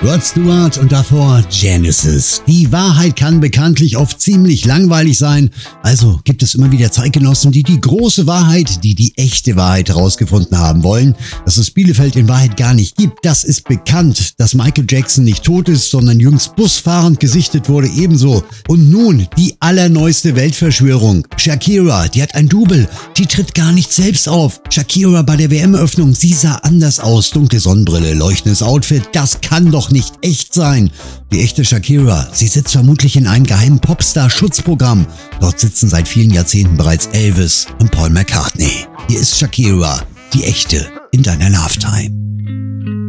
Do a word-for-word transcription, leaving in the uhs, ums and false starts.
Rod Stewart und davor Genesis. Die Wahrheit kann bekanntlich oft ziemlich langweilig sein, also gibt es immer wieder Zeitgenossen, die die große Wahrheit, die die echte Wahrheit herausgefunden haben wollen. Dass es Bielefeld in Wahrheit gar nicht gibt, das ist bekannt. Dass Michael Jackson nicht tot ist, sondern jüngst busfahrend gesichtet wurde, ebenso. Und nun die allerneueste Weltverschwörung. Shakira, die hat ein Double, die tritt gar nicht selbst auf. Shakira bei der W M-Öffnung, sie sah anders aus. Dunkle Sonnenbrille, leuchtendes Outfit, das kann doch nicht echt sein. Die echte Shakira, sie sitzt vermutlich in einem geheimen Popstar-Schutzprogramm. Dort sitzen seit vielen Jahrzehnten bereits Elvis und Paul McCartney. Hier ist Shakira, die echte, in deiner Love Time.